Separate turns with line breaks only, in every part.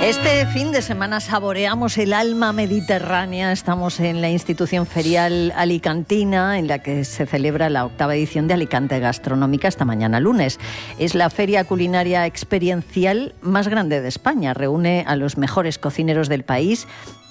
Este fin de semana saboreamos el alma mediterránea. Estamos en la institución ferial alicantina, en la que se celebra la 8ª edición de Alicante Gastronómica esta mañana lunes. Es la feria culinaria experiencial más grande de España. Reúne a los mejores cocineros del país,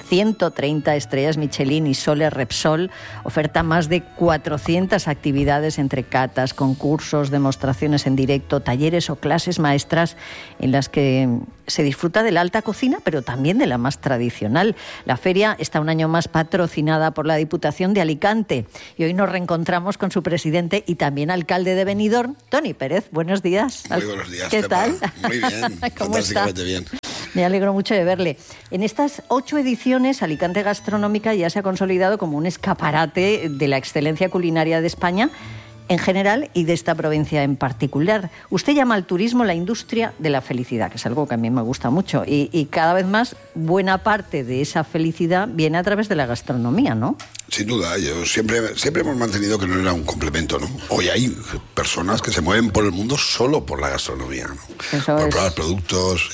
130 estrellas Michelin y Sole Repsol. Oferta más de 400 actividades entre catas, concursos, demostraciones en directo, talleres o clases maestras en las que se disfruta de la alta cocina, pero también de la más tradicional. La feria está un año más patrocinada por la Diputación de Alicante y hoy nos reencontramos con su presidente y también alcalde de Benidorm, Toni Pérez. Buenos días.
Muy buenos días.
¿Qué tal?
Muy bien,
¿Cómo está?
bien.
Me alegro mucho de verle. En estas 8 ediciones, Alicante Gastronómica ya se ha consolidado como un escaparate de la excelencia culinaria de España en general y de esta provincia en particular. Usted llama al turismo la industria de la felicidad, que es algo que a mí me gusta mucho. Y cada vez más, buena parte de esa felicidad viene a través de la gastronomía, ¿no?
Sin duda, yo siempre hemos mantenido que no era un complemento, ¿no? Hoy hay personas que se mueven por el mundo solo por la gastronomía, ¿no? Por probar productos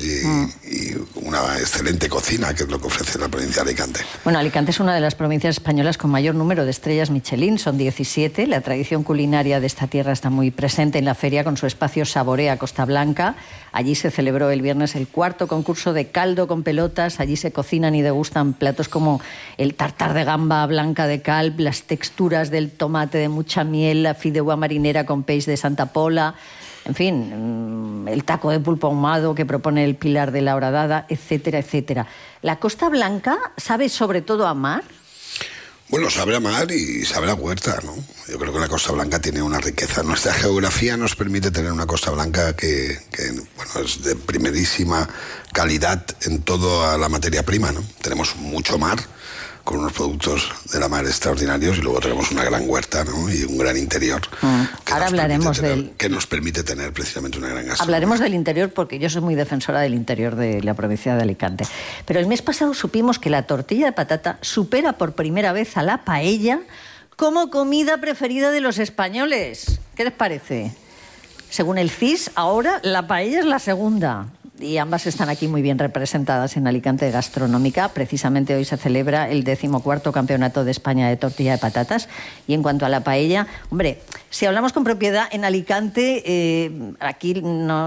y una excelente cocina, que es lo que ofrece la provincia de Alicante.
Bueno, Alicante es una de las provincias españolas con mayor número de estrellas Michelin, son 17. La tradición culinaria de esta tierra está muy presente en la feria con su espacio Saborea Costa Blanca. Allí se celebró el viernes el 4º concurso de caldo con pelotas. Allí se cocinan y degustan platos como el tartar de gamba blanca de calp, las texturas del tomate de mucha miel, la fideuà marinera con peix de Santa Pola, en fin, el taco de pulpo ahumado que propone el Pilar de la Horadada, etcétera, etcétera. ¿La Costa Blanca sabe sobre todo a mar?
Bueno, sabe a mar y sabe a huerta, ¿no? Yo creo que la Costa Blanca tiene una riqueza. Nuestra geografía nos permite tener una Costa Blanca que bueno, es de primerísima calidad en toda la materia prima, ¿no? Tenemos mucho mar, con unos productos de la mar extraordinarios, y luego tenemos una gran huerta, ¿no? Y un gran interior.
Ahora hablaremos
que nos permite tener precisamente una gran gastronomía.
Hablaremos del interior porque yo soy muy defensora del interior de la provincia de Alicante. Pero el mes pasado supimos que la tortilla de patata supera por primera vez a la paella como comida preferida de los españoles. ¿Qué les parece? Según el CIS, ahora la paella es la segunda. Y ambas están aquí muy bien representadas en Alicante Gastronómica. Precisamente hoy se celebra el 14º Campeonato de España de Tortilla de Patatas. Y en cuanto a la paella, hombre, si hablamos con propiedad, en Alicante, aquí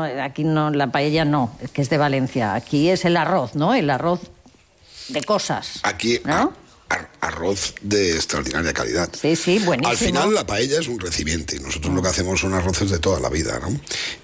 no, la paella no, que es de Valencia. Aquí es el arroz, ¿no? El arroz de cosas.
Aquí, ¿no? Arroz de extraordinaria calidad.
Sí, sí, buenísimo.
Al final la paella es un recipiente y nosotros lo que hacemos son arroces de toda la vida, ¿no?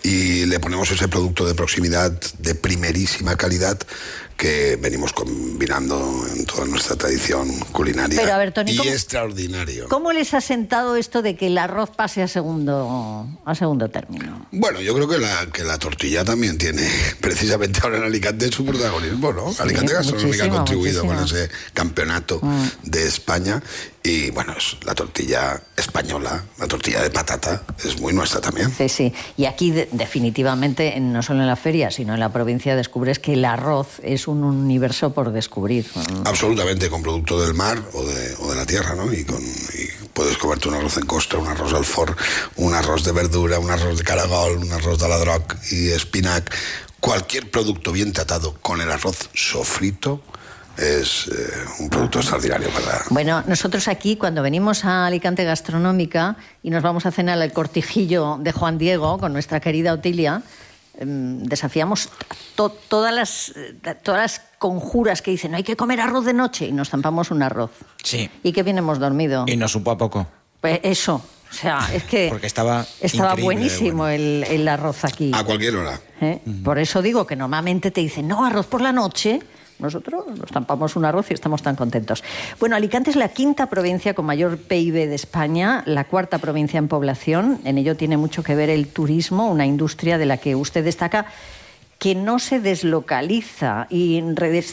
Y le ponemos ese producto de proximidad de primerísima calidad que venimos combinando en toda nuestra tradición culinaria.
Pero a ver, Toni,
extraordinario.
¿Cómo les ha sentado esto de que el arroz pase a segundo término?
Bueno, yo creo que la tortilla también tiene, precisamente ahora en Alicante, su protagonismo, ¿no? Sí, Alicante Gastronómica ha contribuido con ese campeonato de España. Y bueno, es la tortilla española, la tortilla de patata, es muy nuestra también.
Sí, sí. Y aquí definitivamente, no solo en la feria, sino en la provincia, descubres que el arroz es un universo por descubrir.
Absolutamente, con producto del mar o de la tierra, ¿no? Y puedes comerte un arroz en costra, un arroz al forn, un arroz de verdura, un arroz de caragol, un arroz de aladroc y espinac. Cualquier producto bien tratado con el arroz sofrito es un producto extraordinario para...
Bueno, nosotros aquí, cuando venimos a Alicante Gastronómica y nos vamos a cenar al Cortijillo de Juan Diego con nuestra querida Otilia, desafiamos todas las conjuras que dicen no hay que comer arroz de noche, y nos zampamos un arroz.
Sí.
¿Y qué bien hemos dormido?
Y nos supo a poco.
Pues eso. O sea, es que
porque estaba
buenísimo
bueno.
el arroz aquí.
A cualquier hora.
Por eso digo que normalmente te dicen no, arroz por la noche. Nosotros nos tampamos un arroz y estamos tan contentos. Bueno, Alicante es la 5ª provincia con mayor PIB de España, la 4ª provincia en población. En ello tiene mucho que ver el turismo, una industria de la que usted destaca que no se deslocaliza y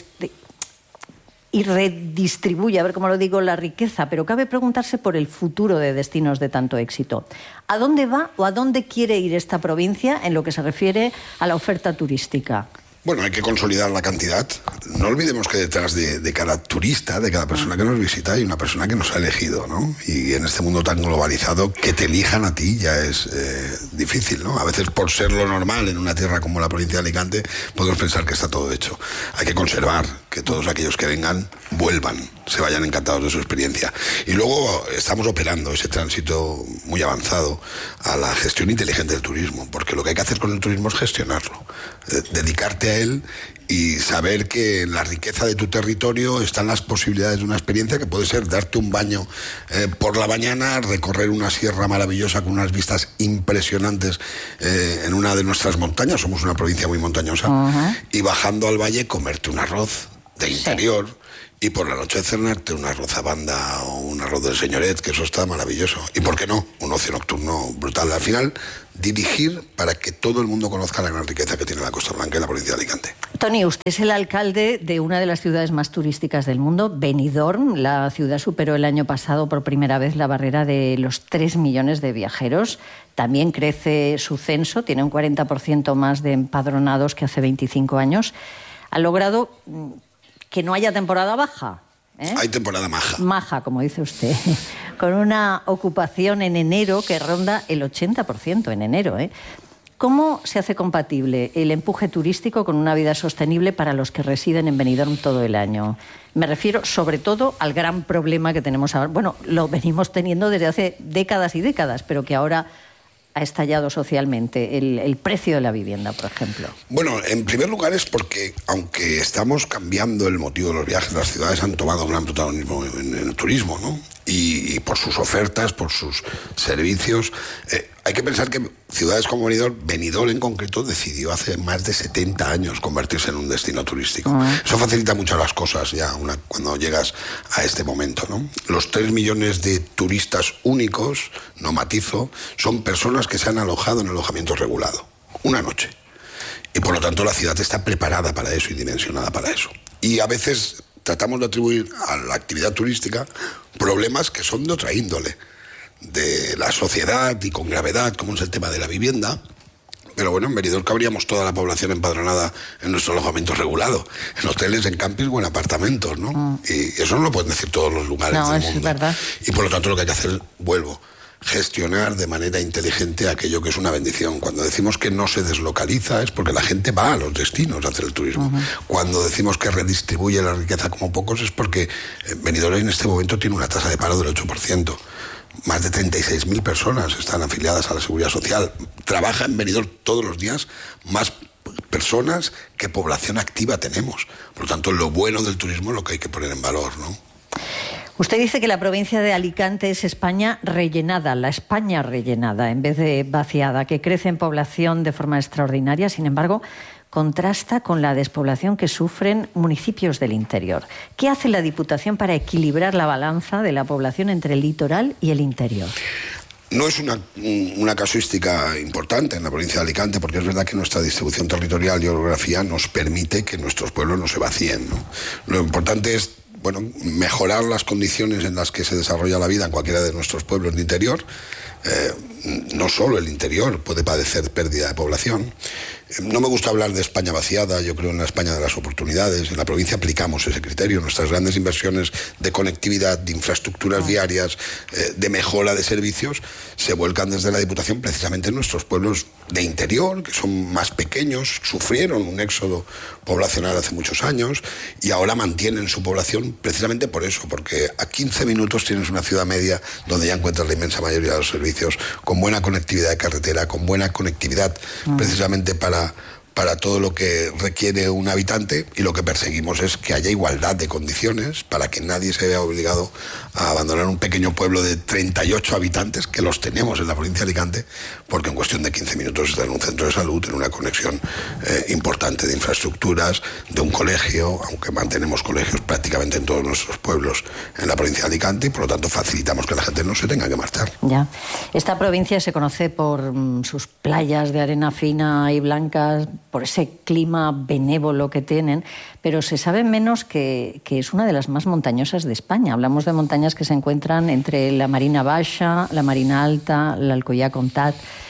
redistribuye, a ver cómo lo digo, la riqueza. Pero cabe preguntarse por el futuro de destinos de tanto éxito. ¿A dónde va o a dónde quiere ir esta provincia en lo que se refiere a la oferta turística?
Bueno, hay que consolidar la cantidad. No olvidemos que detrás de cada turista, de cada persona que nos visita, hay una persona que nos ha elegido, ¿no? Y en este mundo tan globalizado, que te elijan a ti ya es difícil, ¿no? A veces, por ser lo normal en una tierra como la provincia de Alicante, podemos pensar que está todo hecho. Hay que conservar que todos aquellos que vengan vuelvan, se vayan encantados de su experiencia. Y luego estamos operando ese tránsito muy avanzado a la gestión inteligente del turismo, porque lo que hay que hacer con el turismo es gestionarlo, dedicarte a él y saber que en la riqueza de tu territorio están las posibilidades de una experiencia que puede ser darte un baño por la mañana, recorrer una sierra maravillosa con unas vistas impresionantes en una de nuestras montañas, somos una provincia muy montañosa, y bajando al valle comerte un arroz de interior. Sí. Y por la noche cenarte un arroz a banda o un arroz del señoret, que eso está maravilloso. Y por qué no, un ocio nocturno brutal. Al final, dirigir para que todo el mundo conozca la gran riqueza que tiene la Costa Blanca y la provincia de Alicante.
Tony, usted es el alcalde de una de las ciudades más turísticas del mundo, Benidorm. La ciudad superó el año pasado por primera vez la barrera de los 3 millones de viajeros. También crece su censo, tiene un 40% más de empadronados que hace 25 años. Ha logrado que no haya temporada baja.
Hay temporada maja.
Maja, como dice usted, con una ocupación en enero que ronda el 80% en enero. ¿Cómo se hace compatible el empuje turístico con una vida sostenible para los que residen en Benidorm todo el año? Me refiero sobre todo al gran problema que tenemos ahora. Bueno, lo venimos teniendo desde hace décadas y décadas, pero que ahora ha estallado socialmente, el precio de la vivienda, por ejemplo.
Bueno, en primer lugar es porque, aunque estamos cambiando el motivo de los viajes, las ciudades han tomado un gran protagonismo en el turismo, ¿no? Y por sus ofertas, por sus servicios. Hay que pensar que ciudades como Benidorm en concreto, decidió hace más de 70 años convertirse en un destino turístico. Eso facilita mucho las cosas ya cuando llegas a este momento, ¿no? Los 3 millones de turistas únicos, no matizo, son personas que se han alojado en alojamiento regulado, una noche. Y por lo tanto la ciudad está preparada para eso y dimensionada para eso. Y a veces tratamos de atribuir a la actividad turística problemas que son de otra índole, de la sociedad y con gravedad, como es el tema de la vivienda. Pero bueno, en Benidorm cabríamos toda la población empadronada en nuestro alojamiento regulado, en hoteles, en campings o en apartamentos, ¿no? Y eso no lo pueden decir todos los lugares del mundo.
Es verdad.
Y por lo tanto lo que hay que hacer, gestionar de manera inteligente aquello que es una bendición. Cuando decimos que no se deslocaliza es porque la gente va a los destinos a hacer el turismo. Cuando decimos que redistribuye la riqueza como pocos es porque Benidorm en este momento tiene una tasa de paro del 8%. Más de 36.000 personas están afiliadas a la Seguridad Social. Trabaja en Benidorm todos los días más personas que población activa tenemos. Por lo tanto, lo bueno del turismo es lo que hay que poner en valor, ¿no?
Usted dice que la provincia de Alicante es España rellenada, la España rellenada en vez de vaciada, que crece en población de forma extraordinaria. Sin embargo, contrasta con la despoblación que sufren municipios del interior. ¿Qué hace la Diputación para equilibrar la balanza de la población entre el litoral y el interior?
No es una casuística importante en la provincia de Alicante, porque es verdad que nuestra distribución territorial y orografía nos permite que nuestros pueblos no se vacíen, ¿no? Lo importante es mejorar las condiciones en las que se desarrolla la vida en cualquiera de nuestros pueblos de interior. No solo el interior puede padecer pérdida de población. No me gusta hablar de España vaciada, yo creo en la España de las oportunidades. En la provincia aplicamos ese criterio. Nuestras grandes inversiones de conectividad, de infraestructuras viarias, de mejora de servicios, se vuelcan desde la Diputación precisamente en nuestros pueblos de interior, que son más pequeños, sufrieron un éxodo poblacional hace muchos años y ahora mantienen su población precisamente por eso, porque a 15 minutos tienes una ciudad media donde ya encuentras la inmensa mayoría de los servicios, con buena conectividad de carretera, con buena conectividad precisamente para todo lo que requiere un habitante, y lo que perseguimos es que haya igualdad de condiciones para que nadie se vea obligado a abandonar un pequeño pueblo de 38 habitantes, que los tenemos en la provincia de Alicante, porque en cuestión de 15 minutos está en un centro de salud, en una conexión importante de infraestructuras, de un colegio, aunque mantenemos colegios prácticamente en todos nuestros pueblos en la provincia de Alicante, y por lo tanto facilitamos que la gente no se tenga que marchar.
Ya. Esta provincia se conoce por sus playas de arena fina y blancas, por ese clima benévolo que tienen, pero se sabe menos que es una de las más montañosas de España. Hablamos de montañas que se encuentran entre la Marina Baixa, la Marina Alta, la Alcoyà Comtat.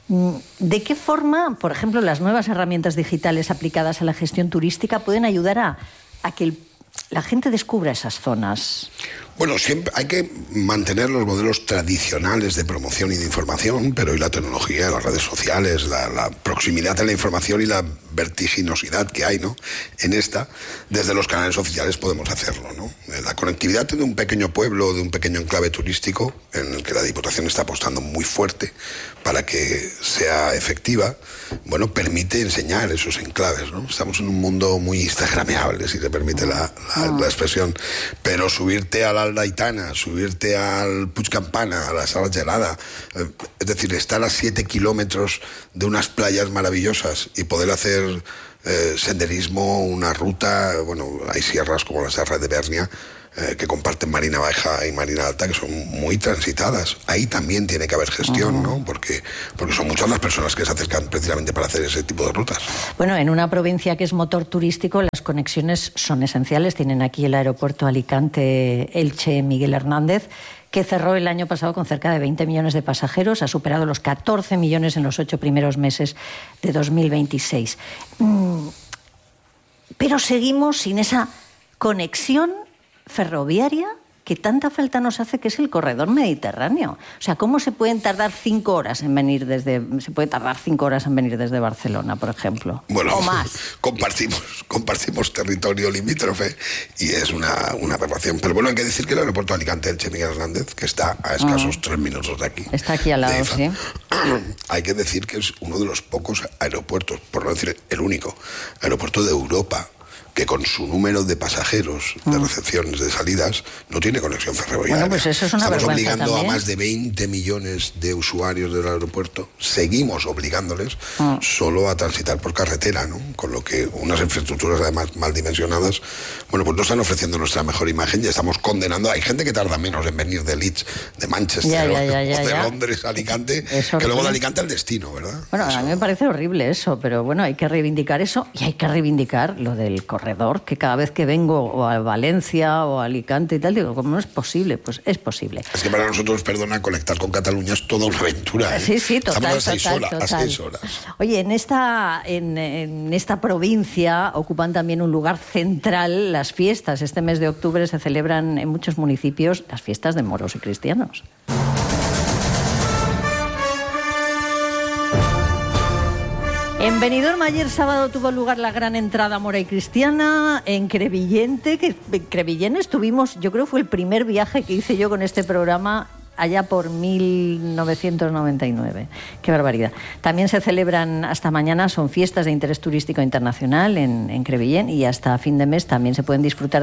¿De qué forma, por ejemplo, las nuevas herramientas digitales aplicadas a la gestión turística pueden ayudar a que la gente descubra esas zonas?
Bueno, siempre hay que mantener los modelos tradicionales de promoción y de información, pero hoy la tecnología, las redes sociales, la proximidad de la información y la vertiginosidad que hay, ¿no?, en esta, desde los canales oficiales podemos hacerlo, ¿no? La conectividad de un pequeño pueblo, de un pequeño enclave turístico, en el que la Diputación está apostando muy fuerte para que sea efectiva, bueno, permite enseñar esos enclaves, ¿no? Estamos en un mundo muy instagrameable, si se permite la expresión, pero subirte a la Aldaitana, subirte al Puig Campana, a la Sala Gelada, es decir, estar a 7 kilómetros de unas playas maravillosas y poder hacer senderismo, una ruta, bueno, hay sierras como la Serra de Bernia, que comparten Marina Baja y Marina Alta, que son muy transitadas. Ahí también tiene que haber gestión, ¿no? Porque son muchas las personas que se acercan precisamente para hacer ese tipo de rutas.
Bueno, en una provincia que es motor turístico, las conexiones son esenciales. Tienen aquí el aeropuerto Alicante-Elche Miguel Hernández, que cerró el año pasado con cerca de 20 millones de pasajeros, ha superado los 14 millones en los 8 primeros meses de 2026. Pero seguimos sin esa conexión ferroviaria que tanta falta nos hace, que es el corredor mediterráneo. O sea, ¿cómo se pueden tardar 5 horas en venir desde... Se puede tardar 5 horas en venir desde Barcelona, por ejemplo?
Bueno,
o más.
Compartimos territorio limítrofe y es una aberración. Pero bueno, hay que decir que el aeropuerto de Alicante-Elche Miguel Hernández, que está a escasos 3 minutos de aquí.
Está aquí al lado, sí.
Hay que decir que es uno de los pocos aeropuertos, por no decir el único, aeropuerto de Europa que con su número de pasajeros, de recepciones, de salidas, no tiene conexión ferroviaria.
Bueno, pues eso es una
Estamos
vergüenza
obligando
también
a más de 20 millones de usuarios del aeropuerto, seguimos obligándoles solo a transitar por carretera, ¿no? Con lo que unas infraestructuras además mal dimensionadas, bueno, pues no están ofreciendo nuestra mejor imagen y estamos condenando. Hay gente que tarda menos en venir de Leeds, de Manchester o de Londres a Alicante, que luego de Alicante al destino, ¿verdad?
Bueno, a mí me parece horrible eso, pero bueno, hay que reivindicar eso y hay que reivindicar lo del corredor, que cada vez que vengo o a Valencia o a Alicante y tal, digo, ¿cómo no es posible? Pues es posible.
Es que para nosotros, perdona, conectar con Cataluña es toda una aventura, ¿eh?
Sí, total.
Estamos a 6 horas.
Oye, en esta provincia ocupan también un lugar central las fiestas. Este mes de octubre se celebran en muchos municipios las fiestas de moros y cristianos. En Benidorm ayer sábado tuvo lugar la gran entrada mora y cristiana. En Crevillén estuvimos, yo creo que fue el primer viaje que hice yo con este programa allá por 1999. Qué barbaridad. También se celebran hasta mañana, son fiestas de interés turístico internacional en Crevillén, y hasta fin de mes también se puede disfrutar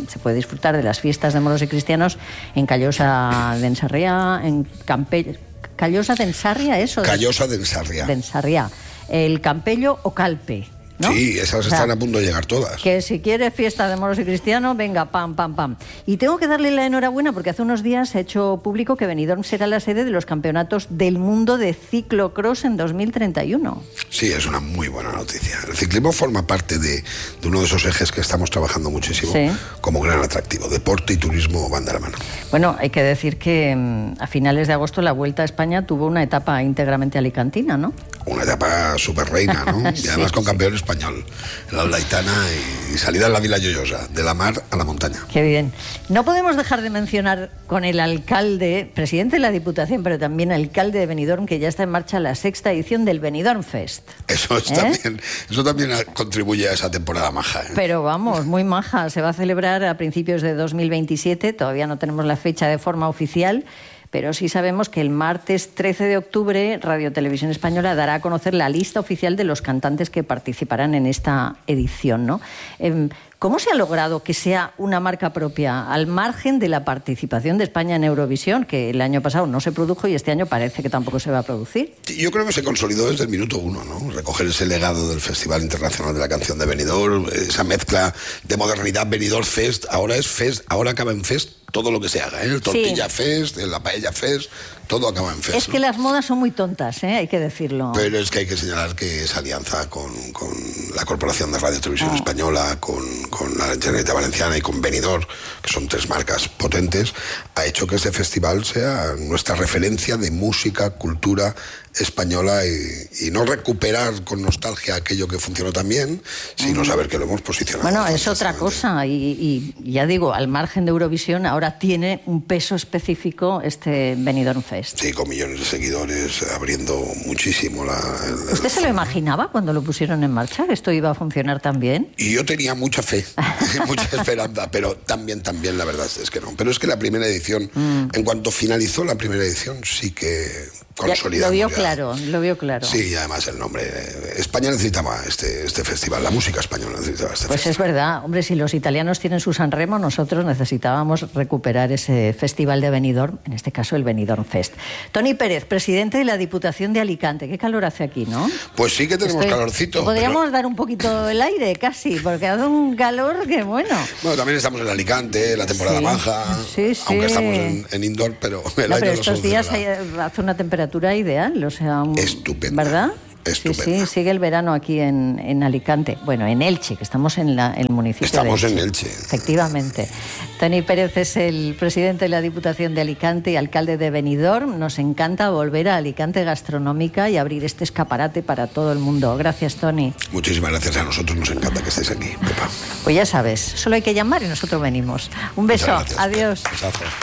de las fiestas de moros y cristianos en Callosa de Ensarriá, en Campello. Callosa de Ensarriá, eso.
Callosa de Ensarriá.
De Ensarriá. El Campello o Calpe, ¿no?
Sí, esas están a punto de llegar todas.
Que si quieres fiesta de moros y cristianos, venga, pam, pam, pam. Y tengo que darle la enhorabuena porque hace unos días se ha hecho público que Benidorm será la sede de los campeonatos del mundo de ciclocross en 2031.
Sí, es una muy buena noticia. El ciclismo forma parte de uno de esos ejes que estamos trabajando muchísimo, sí, como gran atractivo. Deporte y turismo van de la mano.
Bueno, hay que decir que a finales de agosto la Vuelta a España tuvo una etapa íntegramente alicantina, ¿no?
Una etapa súper reina, ¿no? Y además con campeón español, la Aldaitana, y salida en la Vila Lloyosa, de la mar a la montaña.
Qué bien. No podemos dejar de mencionar con el alcalde, presidente de la Diputación, pero también alcalde de Benidorm, que ya está en marcha la 6ª edición del Benidorm Fest.
Eso también contribuye a esa temporada maja, ¿eh?
Pero vamos, muy maja. Se va a celebrar a principios de 2027, todavía no tenemos la fecha de forma oficial, pero sí sabemos que el martes 13 de octubre Radio Televisión Española dará a conocer la lista oficial de los cantantes que participarán en esta edición, ¿no? ¿Cómo se ha logrado que sea una marca propia, al margen de la participación de España en Eurovisión, que el año pasado no se produjo y este año parece que tampoco se va a producir?
Yo creo que se consolidó desde el minuto 1, ¿no? Recoger ese legado del Festival Internacional de la Canción de Benidorm, esa mezcla de modernidad. Benidorm Fest, ahora acaba en Fest todo lo que se haga, ¿eh? El Tortilla Fest, la Paella Fest, todo acaba en Fest.
Es que las modas son muy tontas, ¿eh? Hay que decirlo.
Pero es que hay que señalar que esa alianza con la Corporación de Radio Televisión Española, con la Generalitat Valenciana y con Benidorm, que son 3 marcas potentes, ha hecho que este festival sea nuestra referencia de música, cultura española y no recuperar con nostalgia aquello que funcionó tan bien, sino saber que lo hemos posicionado.
Bueno, es otra cosa y ya digo, al margen de Eurovisión ahora tiene un peso específico este Benidorm Fest.
Sí, con millones de seguidores, abriendo muchísimo
¿Usted se lo imaginaba cuando lo pusieron en marcha, que esto iba a funcionar tan bien?
Y yo tenía mucha fe, mucha esperanza, pero también la verdad es que no. Pero es que la primera edición, en cuanto finalizó la primera edición, sí que consolidamos.
Lo vio claro.
Sí, y además el nombre. España necesitaba este festival, la música española necesitaba este festival.
Pues es verdad, hombre, si los italianos tienen su Sanremo, nosotros necesitábamos recuperar ese festival de Benidorm, en este caso el Benidorm Fest. Toni Pérez, presidente de la Diputación de Alicante. Qué calor hace aquí, ¿no?
Pues sí que tenemos calorcito.
Podríamos dar un poquito el aire, casi, porque hace un calor que bueno.
Bueno, también estamos en Alicante, la temporada baja, aunque estamos en indoor, pero el aire
pero estos días hace una temperatura ideal, o sea,
estupenda.
¿Verdad?
Estupenda.
Sí, sigue el verano aquí en Alicante. Bueno, en Elche, que estamos en el municipio
Estamos
de Elche.
en Elche.
Efectivamente. Toni Pérez es el presidente de la Diputación de Alicante y alcalde de Benidorm. Nos encanta volver a Alicante Gastronómica y abrir este escaparate para todo el mundo. Gracias, Toni.
Muchísimas gracias. A nosotros nos encanta que estés aquí, Pepa.
Pues ya sabes, solo hay que llamar y nosotros venimos. Un beso.
Muchas gracias.
Adiós.
Besazo.